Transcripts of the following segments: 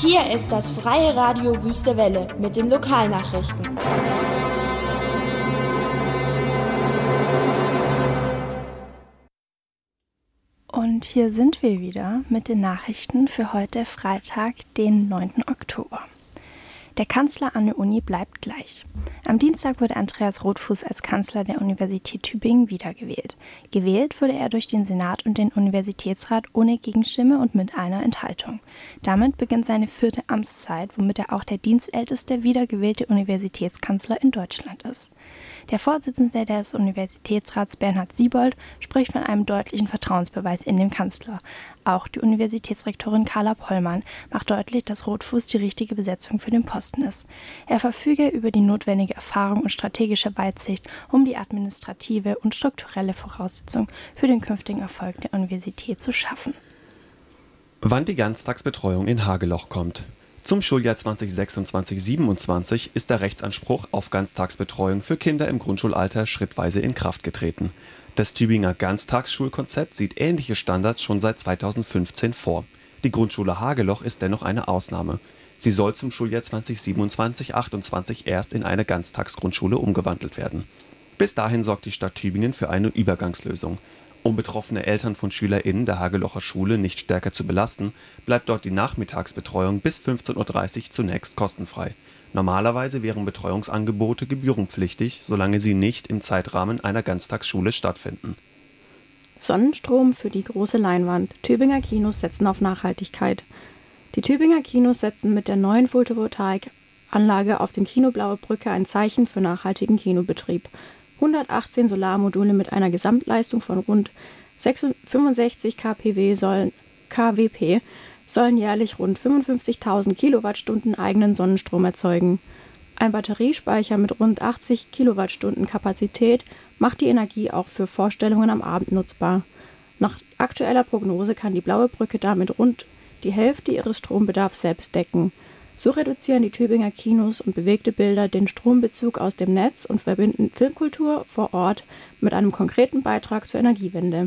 Hier ist das Freie Radio Wüste Welle mit den Lokalnachrichten. Und hier sind wir wieder mit den Nachrichten für heute Freitag, den 9. Oktober. Der Kanzler an der Uni bleibt gleich. Am Dienstag wurde Andreas Rothfuss als Kanzler der Universität Tübingen wiedergewählt. Gewählt wurde er durch den Senat und den Universitätsrat ohne Gegenstimme und mit einer Enthaltung. Damit beginnt seine 4. Amtszeit, womit er auch der dienstälteste wiedergewählte Universitätskanzler in Deutschland ist. Der Vorsitzende des Universitätsrats Bernhard Siebold spricht von einem deutlichen Vertrauensbeweis in den Kanzler. Auch die Universitätsrektorin Carla Pollmann macht deutlich, dass Rothfuss die richtige Besetzung für den Posten ist. Er verfüge über die notwendige Erfahrung und strategische Weitsicht, um die administrative und strukturelle Voraussetzung für den künftigen Erfolg der Universität zu schaffen. Wann die Ganztagsbetreuung in Hageloch kommt. Zum Schuljahr 2026/27 ist der Rechtsanspruch auf Ganztagsbetreuung für Kinder im Grundschulalter schrittweise in Kraft getreten. Das Tübinger Ganztagsschulkonzept sieht ähnliche Standards schon seit 2015 vor. Die Grundschule Hageloch ist dennoch eine Ausnahme. Sie soll zum Schuljahr 2027/28 erst in eine Ganztagsgrundschule umgewandelt werden. Bis dahin sorgt die Stadt Tübingen für eine Übergangslösung. Um betroffene Eltern von SchülerInnen der Hagelocher Schule nicht stärker zu belasten, bleibt dort die Nachmittagsbetreuung bis 15:30 Uhr zunächst kostenfrei. Normalerweise wären Betreuungsangebote gebührenpflichtig, solange sie nicht im Zeitrahmen einer Ganztagsschule stattfinden. Sonnenstrom für die große Leinwand. Tübinger Kinos setzen auf Nachhaltigkeit. Die Tübinger Kinos setzen mit der neuen Photovoltaikanlage auf dem Kino Blaue Brücke ein Zeichen für nachhaltigen Kinobetrieb. 118 Solarmodule mit einer Gesamtleistung von rund 65 kW sollen jährlich rund 55.000 Kilowattstunden eigenen Sonnenstrom erzeugen. Ein Batteriespeicher mit rund 80 Kilowattstunden Kapazität macht die Energie auch für Vorstellungen am Abend nutzbar. Nach aktueller Prognose kann die Blaue Brücke damit rund die Hälfte ihres Strombedarfs selbst decken. So reduzieren die Tübinger Kinos und bewegte Bilder den Strombezug aus dem Netz und verbinden Filmkultur vor Ort mit einem konkreten Beitrag zur Energiewende.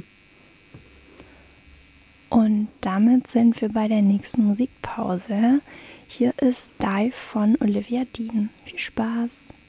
Und damit sind wir bei der nächsten Musikpause. Hier ist Dive von Olivia Dean. Viel Spaß!